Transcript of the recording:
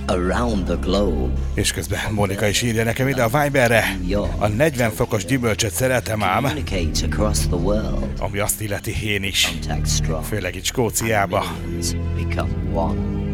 around the globe. És közben Mónika is írja nekem ide a Viberre. A 40 fokos gyümölcsöt szeretem ám. Communicate across the world. Ami azt illeti, én is. Contact strong. Főleg itt Skóciába. Become one.